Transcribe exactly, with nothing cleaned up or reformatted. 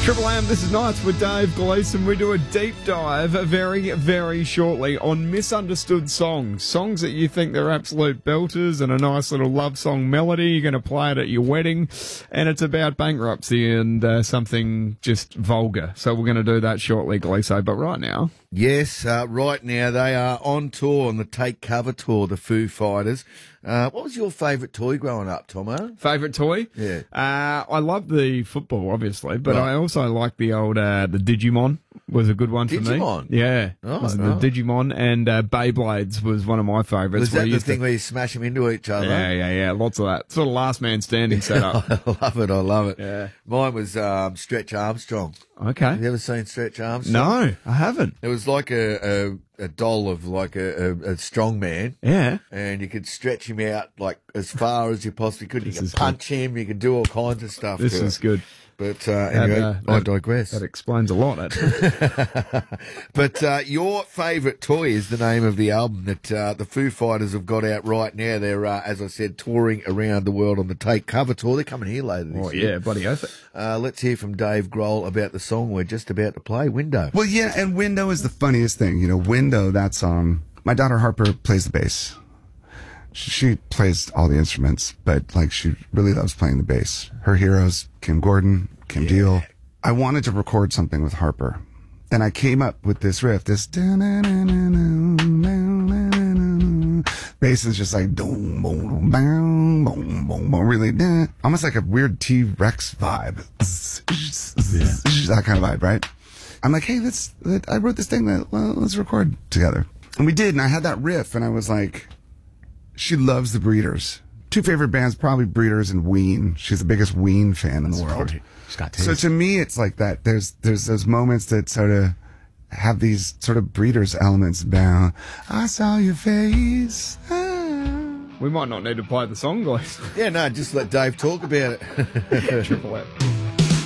Triple M, this is Nights with Dave Gleeson. We do a deep dive very, very shortly on misunderstood songs. Songs that you think they're absolute belters and a nice little love song melody. You're going to play it at your wedding. And it's about bankruptcy and uh, something just vulgar. So we're going to do that shortly, Gleeso. But right now... Yes, uh, right now they are on tour on the Take Cover tour, the Foo Fighters. Uh, what was your favourite toy growing up, Tomo? Favourite toy? Yeah. Uh, I love the football, obviously, but Right. I also like the old, uh, the Digimon was a good one for me. Digimon? Yeah. Oh, It was oh. The Digimon and uh, Beyblades was one of my favourites. Was where that you the used to- thing where you smash them into each other? Yeah, yeah, yeah. Lots of that. Sort of last man standing setup. I love it, I love it. Yeah. Mine was um, Stretch Armstrong. Okay. Have you ever seen Stretch Armstrong? No, I haven't. It was like a, a, a doll of like a, a, a strong man. Yeah. And you could stretch him out like as far as you possibly could. You This could is punch him. You could do all kinds of stuff. This to is it. good. But uh, anyway, uh, I that- digress. That explains a lot, actually. But uh, your favourite toy is the name of the album that uh, the Foo Fighters have got out right now. They're, uh, as I said, touring around the world on the Take Cover tour. They're coming here later this Oh, year. yeah, bloody oath it. Uh, let's hear from Dave Grohl about the song we're just about to play, Window. Well, yeah, and Window is the funniest thing. You know, Window, that song. My daughter Harper plays the bass. She, she plays all the instruments, but like she really loves playing the bass. Her heroes, Kim Gordon, Kim Yeah. Deal. I wanted to record something with Harper, and I came up with this riff. This bass is just like boom, boom, boom, boom, boom, boom, really almost like a weird T-Rex vibe. That kind of vibe, right? I'm like, hey, let's. Let, I wrote this thing. That, well, let's record together, and we did. And I had that riff, and I was like, she loves the Breeders. Two favorite bands, probably Breeders and Ween. She's the biggest Ween fan in the world. She's got So taste. to me, it's like that. There's there's those moments that sort of have these sort of Breeders elements down. I saw your face. Ah. We might not need to play the song, guys. Yeah, no, just let Dave talk about it. Triple M.